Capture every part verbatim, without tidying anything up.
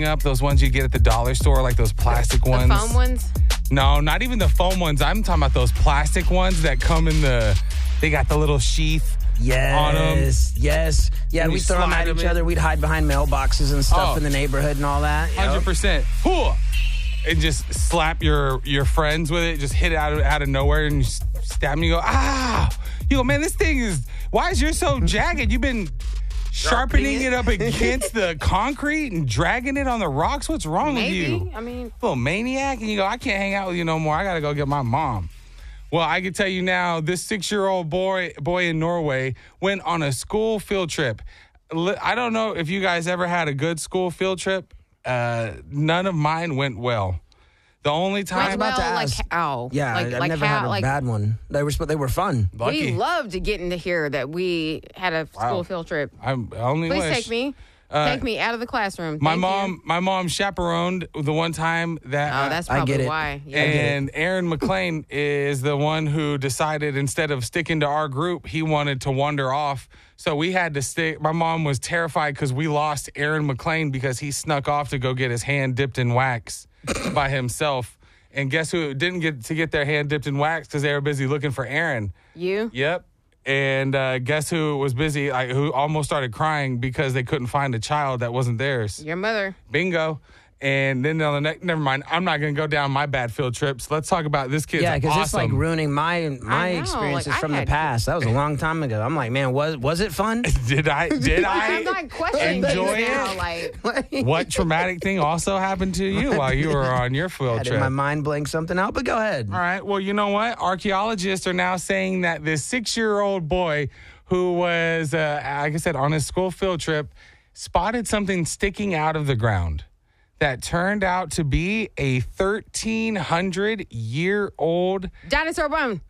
up those ones you get at the dollar store, like those plastic ones. The foam ones? No, not even the foam ones. I'm talking about those plastic ones that come in the, they got the little sheath yes, on them. Yes, Yeah, And we'd you throw them slide at them each in. other. We'd hide behind mailboxes and stuff Oh. in the neighborhood and all that. one hundred percent. Hoo! And just slap your your friends with it. Just hit it out of, out of nowhere and you s- stab them. You go, ah! You go, man, this thing is, why is yours so jagged? You've been sharpening it up against the concrete and dragging it on the rocks. What's wrong Maybe. with you? I mean, Little maniac. And you go, I can't hang out with you no more. I got to go get my mom. Well, I can tell you now, this six-year-old boy boy in Norway went on a school field trip. Li- I don't know if you guys ever had a good school field trip. Uh, none of mine went well. The only time went about to well, like ask. how? Yeah, like, I've like never how, had a like, bad one. They were, they were fun. lucky. We loved getting to hear that we had a school Wow. field trip. I only Please wish. take me. Uh, take me out of the classroom. My Thank mom, you. my mom chaperoned the one time that. Oh, that's I probably get it. why. Yeah. And Aaron McLean is the one who decided instead of sticking to our group, he wanted to wander off. So we had to stick. My mom was terrified because we lost Aaron McLean because he snuck off to go get his hand dipped in wax by himself. And guess who didn't get to get their hand dipped in wax because they were busy looking for Aaron. You? Yep. And uh, guess who was busy, like, who almost started crying because they couldn't find a child that wasn't theirs. Your mother. Bingo. And then on the next, never mind. I'm not going to go down my bad field trips. Let's talk about this kid's Yeah, because awesome. it's like ruining my my know, experiences like, I from the had- past. That was a long time ago. I'm like, man, was was it fun? Did I? Did I'm I? not questioning enjoy things now. it? Like, What traumatic thing also happened to you while you were on your field Had in trip? my mind blank something out, but go ahead. All right. Well, you know what? Archaeologists are now saying that this six-year-old boy who was, uh, like I said, on his school field trip, spotted something sticking out of the ground that turned out to be a thirteen hundred year old. dinosaur bone.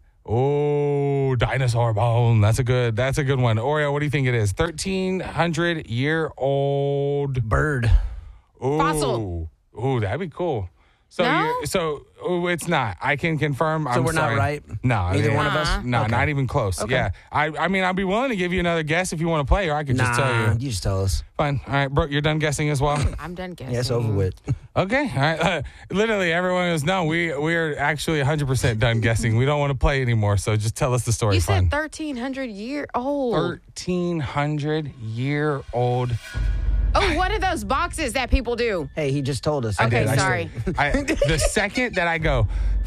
Oh, dinosaur bone. That's a good. That's a good one. Oreo, what do you think it is? thirteen hundred year old Bird. Ooh. Fossil. Ooh, that'd be cool. So, No? you're, so oh, it's not. I can confirm. So I'm we're not sorry. right? No, Neither yeah. one of us? Uh-huh. No, Okay. not even close. Okay. Yeah, I, I mean, I'd be willing to give you another guess if you want to play, or I could Nah, just tell you. you just tell us. Fine. All right, Brooke, you're done guessing as well. I'm done guessing. Yeah, it's over with. Okay. All right. Uh, literally, everyone goes, no, we we're actually one hundred percent done guessing. We don't want to play anymore. So just tell us the story. You Fine. said thirteen hundred year old. thirteen hundred year old. Oh, what are those boxes that people do? Hey, he just told us. Okay, did. I sorry. I, the second that I go,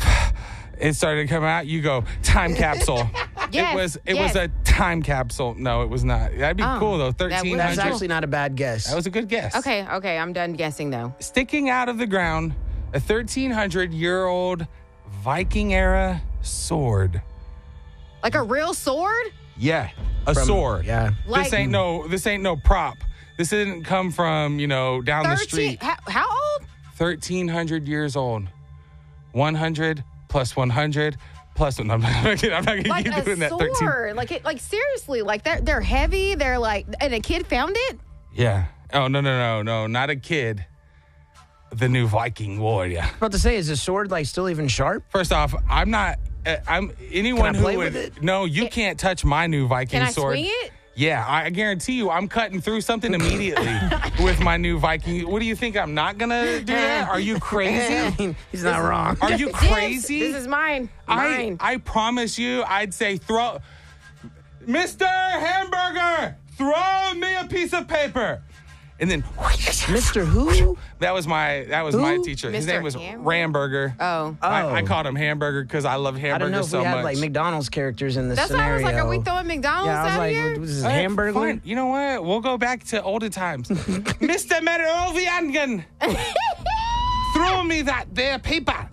it started to come out. You go time capsule. Yes, it was it yes. was a time capsule. No, it was not. That'd be Oh, cool though. that would- Thirteen That's hundred. actually not a bad guess. That was a good guess. Okay, okay, I'm done guessing though. Sticking out of the ground, a thirteen hundred year old Viking era sword. Like a real sword? Yeah, a From- sword. yeah. Like- this ain't no. This ain't no prop. This didn't come from you know down the thirteen street. how, how old? thirteen hundred years old. one hundred plus one hundred plus. No, I'm not going to Like keep a doing that. sword. thirteen. Like it like seriously, like they're they're heavy, they're like and a kid found it? Yeah. Oh, no, no, no, no. Not a kid. The new Viking warrior. I was about to say, is the sword like still even sharp? First off, I'm not. Uh, I'm anyone Can I who play would. with it? No, you can't touch my new Viking Can I sword. swing it? Yeah, I guarantee you, I'm cutting through something immediately with my new Viking. What do you think? I'm not gonna do that? Are you crazy? He's not wrong. Are you This- crazy? This, is mine. I, Mine. I promise you, I'd say throw, Mister Hamburger, throw me a piece of paper, and then Mister Who? that was my that was my Who? teacher. His Mister name was Hamburger? Ramburger. oh. I, I Oh. called him Hamburger because I love I don't know hamburgers if so we had much. like McDonald's characters in this That's why I scenario. was like, are we throwing McDonald's yeah, I was out like, here? what is this, All right, hamburger? fine. You know what? We'll go back to older times. Mister Meroviangan, throw me that there paper.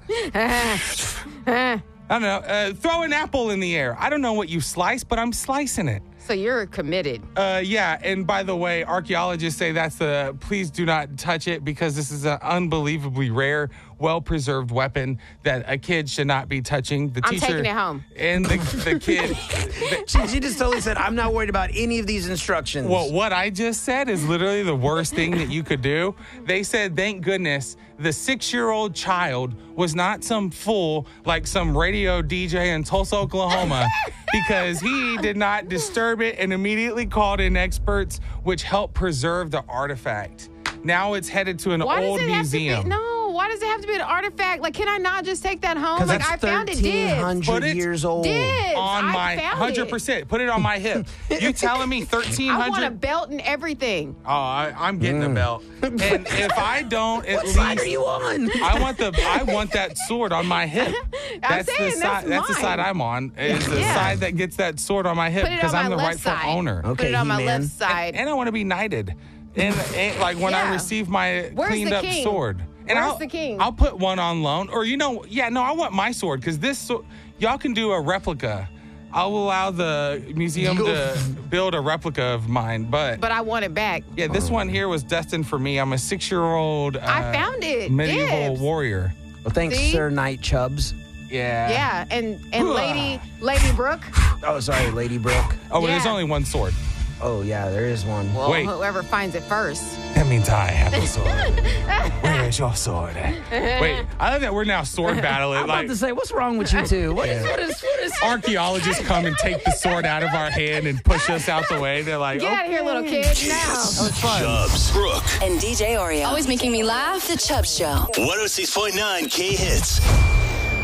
I don't know. Uh, throw an apple in the air. I don't know what you slice, but I'm slicing it. So you're committed. Uh, yeah, and by the way, archaeologists say that's the, please do not touch it because this is an unbelievably rare, well-preserved weapon that a kid should not be touching. The I'm teacher taking it home. and the, the kid. She, she just totally said, I'm not worried about any of these instructions. Well, what I just said is literally the worst thing that you could do. They said, thank goodness, the six-year-old child was not some fool like some radio D J in Tulsa, Oklahoma, because he did not disturb it and immediately called in experts, which helped preserve the artifact. Now it's headed to an Why old does it museum. have to be? No. Why does it have to be an artifact? Like, can I not just take that home? Because Like, that's I found it. thirteen Dibs. Put hundred it- years old. Dibs. On I my found hundred it. percent. Put it on my hip. You telling me thirteen I want a hundred? belt and everything. Oh, I, I'm getting a belt. And if I don't, at What least side are you on? I want the I want that sword on my hip. That's the saying, side. that's That's the mine. side I'm on. Is the Yeah. side that gets that sword on my hip Put it because on I'm my the left rightful side. owner. Okay, Put it on my He-Man. left side. And I want to be knighted. And, and like when I Yeah. receive my Where's cleaned the up king? sword. And Where's I'll, the king? I'll put one on loan. Or you know, yeah, no, I want my sword because this so, y'all can do a replica. I'll allow the museum to build a replica of mine, but, But I want it back. yeah, this one here was destined for me. I'm a six-year-old. Uh, I found it. medieval Dibs. warrior. Well, thanks, See? Sir Knight Chubbs. Yeah. Yeah, and and Ugh. Lady Lady Brooke. Oh, sorry, Lady Brooke. Oh, but there's Yeah. only one sword. Oh, yeah, there is one. Well, Wait. whoever finds it first. That means I have a sword. Where is your sword? Wait, I love that we're now sword battling. I'm about Like to say, what's wrong with you two? What is, what is, what is? archaeologists come and take the sword out of our hand and push us out the way. They're like, Get oh, out of here, little kid, now. that was fun. Chubbs, Brooke, And D J Oreo. Always making me laugh. The Chubb Show. one oh six point nine K Hits.